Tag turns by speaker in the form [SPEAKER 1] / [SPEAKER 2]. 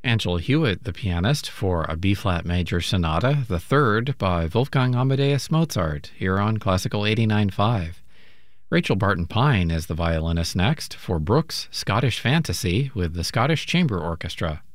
[SPEAKER 1] Angela Hewitt, the pianist, for a B-flat major sonata, the third by Wolfgang Amadeus Mozart, here on Classical 89.5. Rachel Barton Pine is the violinist next for Brooks' Scottish Fantasy with the Scottish Chamber Orchestra.